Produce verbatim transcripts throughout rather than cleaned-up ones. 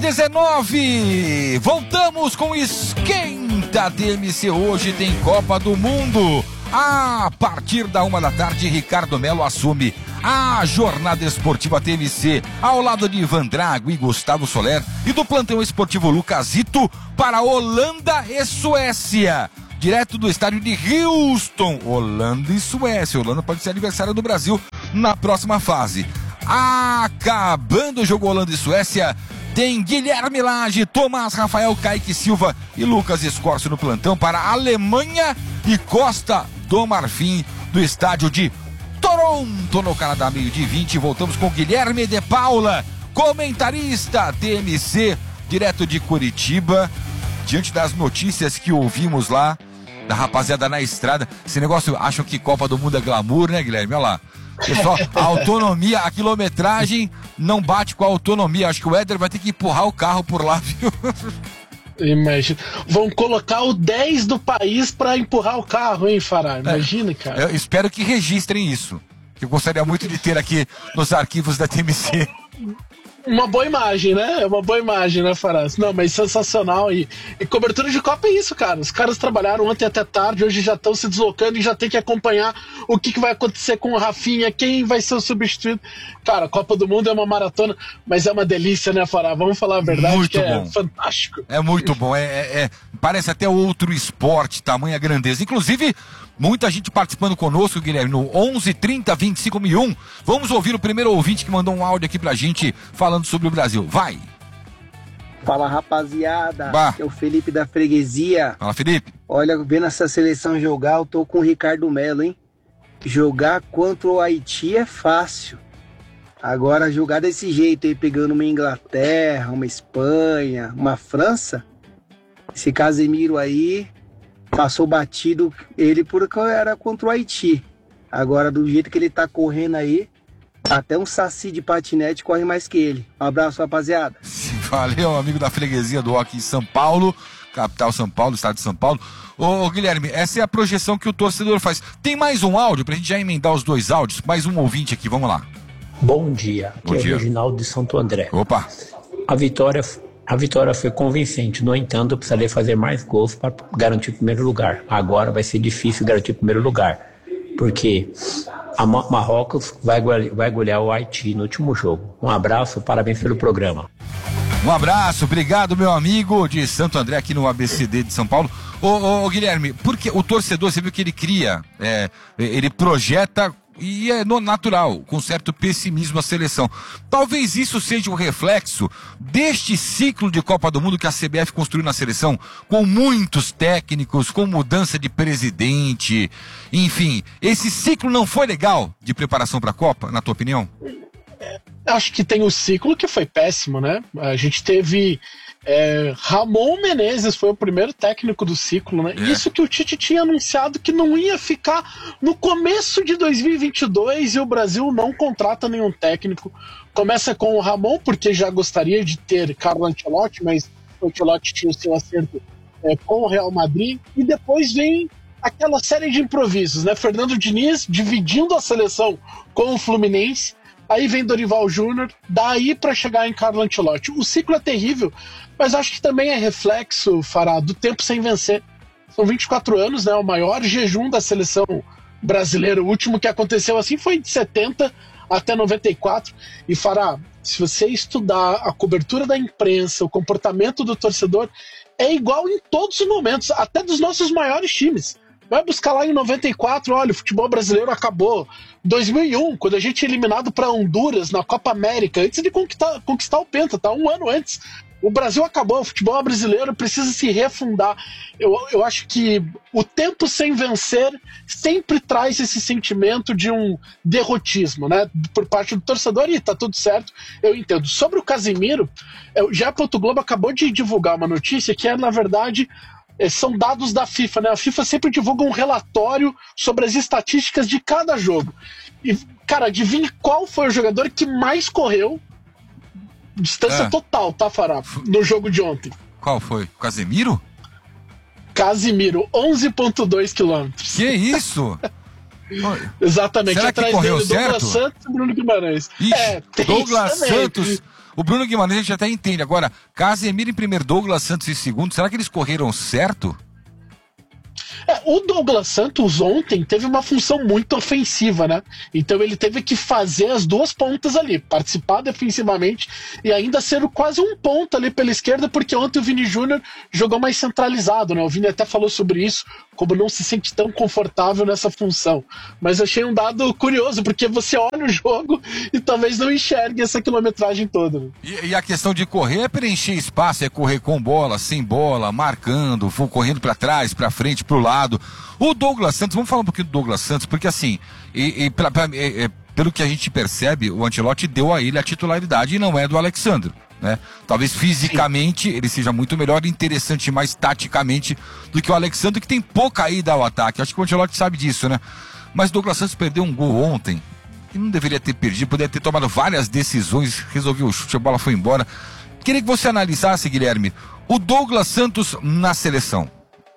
dezenove, voltamos com Esquenta T M C. Hoje tem Copa do Mundo. A partir da uma da tarde, Ricardo Melo assume a jornada esportiva T M C ao lado de Ivan Drago e Gustavo Soler e do plantão esportivo Lucasito para Holanda e Suécia. Direto do estádio de Houston, Holanda e Suécia. Holanda pode ser adversário do Brasil na próxima fase. Acabando o jogo Holanda e Suécia, tem Guilherme Lage, Tomás Rafael, Kaique Silva e Lucas Escorcio no plantão para Alemanha e Costa do Marfim, do estádio de Toronto, no Canadá, meio-dia e vinte. Voltamos com Guilherme de Paula, comentarista T M C, direto de Curitiba, diante das notícias que ouvimos lá, da rapaziada na estrada. Esse negócio, acham que Copa do Mundo é glamour, né, Guilherme? Olha lá. Pessoal, a autonomia, a quilometragem não bate com a autonomia. Acho que o Éder vai ter que empurrar o carro por lá, viu? Imagina. Vão colocar o dez do país pra empurrar o carro, hein, Fará? Imagina, é, cara. Eu espero que registrem isso. Eu gostaria muito de ter aqui nos arquivos da T M C. Uma boa imagem, né? É uma boa imagem, né, Faraz? Não, mas sensacional. E, e cobertura de Copa é isso, cara. Os caras trabalharam ontem até tarde, hoje já estão se deslocando e já tem que acompanhar o que, que vai acontecer com o Rafinha, quem vai ser o substituído. Cara, Copa do Mundo é uma maratona, mas é uma delícia, né, Fará? Vamos falar a verdade, muito que bom. É fantástico. É muito bom. É, é, é, parece até outro esporte, tamanha grandeza. Inclusive, muita gente participando conosco, Guilherme, no onze, trinta, vinte e cinco mil e um. Vamos ouvir o primeiro ouvinte que mandou um áudio aqui pra gente falando sobre o Brasil. Vai! Fala, rapaziada. Bah. É o Felipe da Freguesia. Fala, Felipe. Olha, vendo essa seleção jogar, eu tô com o Ricardo Melo, hein? Jogar contra o Haiti é fácil. Agora, jogar desse jeito aí, pegando uma Inglaterra, uma Espanha, uma França, esse Casemiro aí passou batido ele porque era contra o Haiti. Agora, do jeito que ele tá correndo aí, até um saci de patinete corre mais que ele. Um abraço, rapaziada. Valeu, amigo da Freguesia do Hockey em São Paulo, capital São Paulo, estado de São Paulo. Ô, Guilherme, essa é a projeção que o torcedor faz. Tem mais um áudio pra gente já emendar os dois áudios? Mais um ouvinte aqui, vamos lá. Bom dia, aqui Bom é dia. o Reginaldo de Santo André. Opa. A vitória, a vitória foi convincente, no entanto, eu precisaria fazer mais gols para garantir o primeiro lugar. Agora vai ser difícil garantir o primeiro lugar, porque a Ma- Marrocos vai, vai golear o Haiti no último jogo. Um abraço, parabéns pelo programa. Um abraço, obrigado, meu amigo de Santo André, aqui no A B C D de São Paulo. Ô, ô, ô Guilherme, porque o torcedor, você viu que ele cria, é, ele projeta, e é no natural, com certo pessimismo a seleção. Talvez isso seja um reflexo deste ciclo de Copa do Mundo que a C B F construiu na seleção, com muitos técnicos, com mudança de presidente, enfim. Esse ciclo não foi legal de preparação para a Copa, na tua opinião? Acho que tem o ciclo que foi péssimo, né? A gente teve é, Ramon Menezes, foi o primeiro técnico do ciclo, né? É. Isso que o Tite tinha anunciado que não ia ficar no começo de dois mil e vinte e dois e o Brasil não contrata nenhum técnico. Começa com o Ramon, porque já gostaria de ter Carlo Ancelotti, mas o Ancelotti tinha o seu acerto é, com o Real Madrid, e depois vem aquela série de improvisos, né? Fernando Diniz dividindo a seleção com o Fluminense. Aí vem Dorival Júnior, daí para chegar em Carlo Ancelotti. O ciclo é terrível, mas acho que também é reflexo, Fará, do tempo sem vencer. São vinte e quatro anos, né? O maior jejum da seleção brasileira. O último que aconteceu assim foi de setenta até noventa e quatro. E, Fará, se você estudar a cobertura da imprensa, o comportamento do torcedor, é igual em todos os momentos, até dos nossos maiores times. Vai buscar lá em noventa e quatro, olha, o futebol brasileiro acabou. dois mil e um, quando a gente é eliminado para Honduras na Copa América, antes de conquistar, conquistar o Penta, tá? Um ano antes. O Brasil acabou, o futebol brasileiro precisa se refundar. Eu, eu acho que o tempo sem vencer sempre traz esse sentimento de um derrotismo, né? Por parte do torcedor, e tá tudo certo, eu entendo. Sobre o Casemiro, o G E. Globo acabou de divulgar uma notícia que é, na verdade, são dados da FIFA, né? A FIFA sempre divulga um relatório sobre as estatísticas de cada jogo. E, cara, adivinha qual foi o jogador que mais correu, distância é. total, tá, Fará? No jogo de ontem. Qual foi? O Casemiro? Casemiro, onze vírgula dois quilômetros. Que isso? Exatamente. Será que atrás correu dele, certo? Douglas Santos e Bruno Guimarães. Ixi, é, tem Douglas isso também. Santos. O Bruno Guimarães a gente até entende. Agora, Casemiro em primeiro, Douglas Santos em segundo, será que eles correram certo? É, o Douglas Santos ontem teve uma função muito ofensiva, né? Então ele teve que fazer as duas pontas ali, participar defensivamente e ainda ser quase um ponto ali pela esquerda, porque ontem o Vini Júnior jogou mais centralizado, né? O Vini até falou sobre isso, como não se sente tão confortável nessa função. Mas achei um dado curioso, porque você olha o jogo e talvez não enxergue essa quilometragem toda. Né? E, e a questão de correr é preencher espaço, é correr com bola, sem bola, marcando, correndo para trás, para frente, pro lado. O Douglas Santos, vamos falar um pouquinho do Douglas Santos, porque assim, e, e, pra, pra, e, e, pelo que a gente percebe, o Ancelotti deu a ele a titularidade e não é do Alex Sandro, né? Talvez fisicamente Sim. ele seja muito melhor, interessante mais taticamente do que o Alex Sandro, que tem pouca ida ao ataque. Acho que o Ancelotti sabe disso, né? Mas o Douglas Santos perdeu um gol ontem e não deveria ter perdido, poderia ter tomado várias decisões, resolveu o chute, a bola foi embora. Queria que você analisasse, Guilherme, o Douglas Santos na seleção.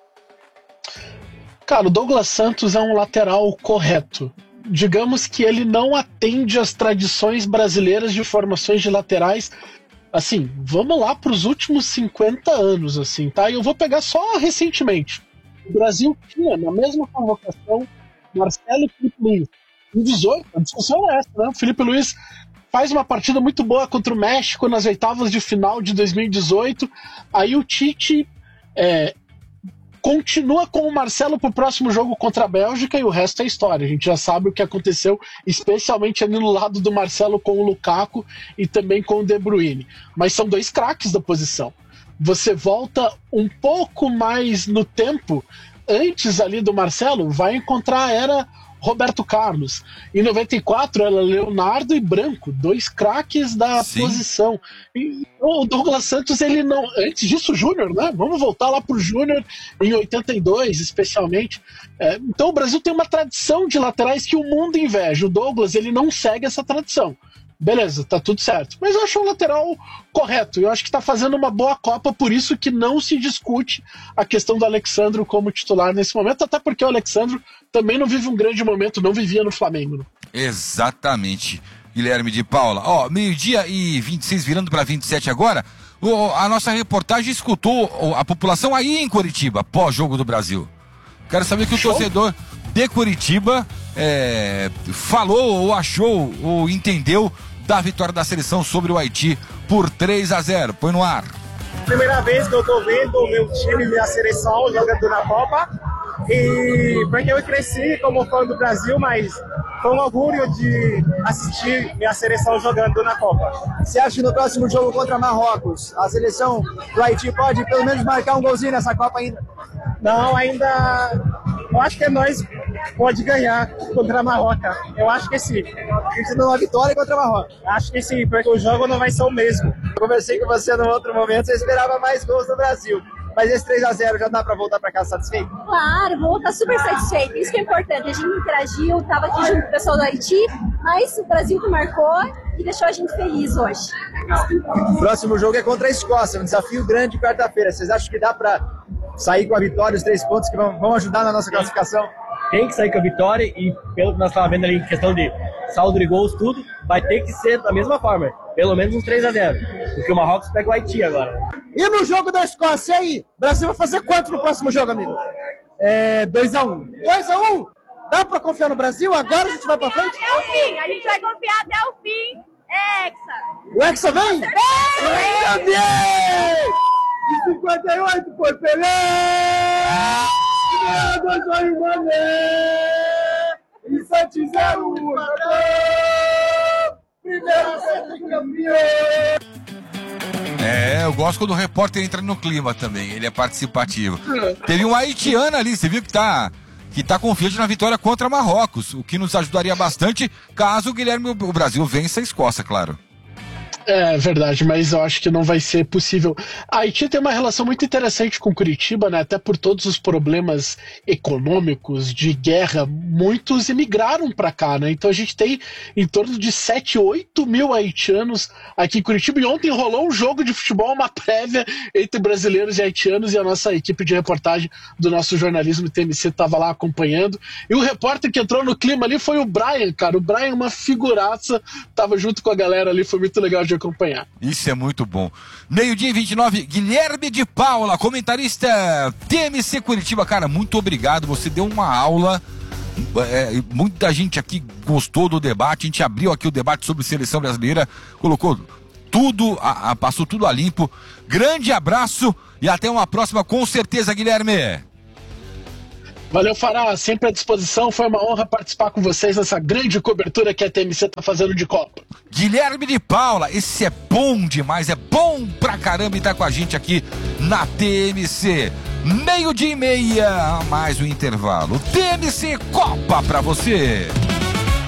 Cara, o Douglas Santos é um lateral correto. Digamos que ele não atende às tradições brasileiras de formações de laterais. Assim, vamos lá para os últimos cinquenta anos, assim, tá? E eu vou pegar só recentemente. O Brasil tinha, na mesma convocação, Marcelo e Felipe Luiz. Em dezoito, a discussão é essa, né? O Felipe Luiz faz uma partida muito boa contra o México nas oitavas de final de dois mil e dezoito. Aí o Tite... É, continua com o Marcelo pro próximo jogo contra a Bélgica e o resto é história. A gente já sabe o que aconteceu, especialmente ali no lado do Marcelo com o Lukaku e também com o De Bruyne. Mas são dois craques da posição. Você volta um pouco mais no tempo, antes ali do Marcelo, vai encontrar a era Roberto Carlos. Em noventa e quatro era Leonardo e Branco, dois craques da Sim. posição. E o Douglas Santos, ele não... Antes disso, o Júnior, né? Vamos voltar lá pro Júnior em oitenta e dois, especialmente. É, então o Brasil tem uma tradição de laterais que o mundo inveja. O Douglas, ele não segue essa tradição. Beleza, tá tudo certo. Mas eu acho um lateral correto. Eu acho que tá fazendo uma boa Copa, por isso que não se discute a questão do Alexandro como titular nesse momento, até porque o Alexandro também não vive um grande momento, não vivia no Flamengo. Né? Exatamente, Guilherme de Paula. Ó, meio-dia e vinte e seis, virando para vinte e sete agora, o, a nossa reportagem escutou a população aí em Curitiba, pós-jogo do Brasil. Quero saber que o Show. torcedor de Curitiba é, falou ou achou ou entendeu da vitória da seleção sobre o Haiti por três a zero. Põe no ar. Primeira vez que eu tô vendo o meu time, minha seleção jogando na Copa. E porque eu cresci como fã do Brasil, mas foi um orgulho de assistir minha seleção jogando na Copa. Você acha que no próximo jogo contra Marrocos, a seleção do Haiti pode pelo menos marcar um golzinho nessa Copa ainda? Não, ainda... Eu acho que nós pode ganhar contra a Marrocos. Eu acho que sim. A gente deu uma vitória contra a Marrocos. Acho que sim, porque o jogo não vai ser o mesmo. Eu conversei com você num outro momento, você esperava mais gols do Brasil. Mas esse três a zero já dá pra voltar pra casa satisfeito? Claro, vou voltar super satisfeito. Isso que é importante. A gente interagiu, tava aqui junto com o pessoal do Haiti, mas o Brasil que marcou e deixou a gente feliz hoje. O próximo jogo é contra a Escócia, um desafio grande quarta-feira. Vocês acham que dá pra sair com a vitória, os três pontos que vão, vão ajudar na nossa classificação? Tem que sair com a vitória e pelo que nós estávamos vendo ali em questão de saldo de gols, tudo, vai ter que ser da mesma forma. Pelo menos uns três a zero. Porque o Marrocos pega o Haiti agora. E no jogo da Escócia aí? O Brasil vai fazer quanto no próximo jogo, amigo? É dois a um. dois a um? Dá pra confiar no Brasil? Agora a gente vai pra frente? Até o fim, a gente vai confiar até o fim. É Hexa. O Hexa vem? Vem! Vem! De cinquenta e oito foi Pelé! Ganhador Jorge Mané! E sete zero um! Primeiro sempre campeão! É, eu gosto quando o repórter entra no clima também, ele é participativo. Teve um haitiano ali, você viu que tá, que tá confiante na vitória contra Marrocos, o que nos ajudaria bastante caso o Guilherme, o Brasil vença a Escócia, claro. É verdade, mas eu acho que não vai ser possível. A Haiti tem uma relação muito interessante com Curitiba, né? Até por todos os problemas econômicos, de guerra, muitos emigraram para cá, né? Então a gente tem em torno de sete, oito mil haitianos aqui em Curitiba, e ontem rolou um jogo de futebol, uma prévia entre brasileiros e haitianos, e a nossa equipe de reportagem do nosso jornalismo T M C estava lá acompanhando, e o repórter que entrou no clima ali foi o Brian, cara. O Brian, uma figuraça, tava junto com a galera ali, foi muito legal de acompanhar. Isso é muito bom. Meio-dia e vinte e nove, Guilherme de Paula, comentarista T M C Curitiba. Cara, muito obrigado, você deu uma aula. É, muita gente aqui gostou do debate. A gente abriu aqui o debate sobre seleção brasileira, colocou tudo, a, a, passou tudo a limpo. Grande abraço e até uma próxima, com certeza, Guilherme. Valeu, Fará, sempre à disposição. Foi uma honra participar com vocês nessa grande cobertura que a T M C tá fazendo de Copa. Guilherme de Paula, esse é bom demais, é bom pra caramba estar com a gente aqui na T M C. Meio dia e meia, mais um intervalo. T M C Copa pra você.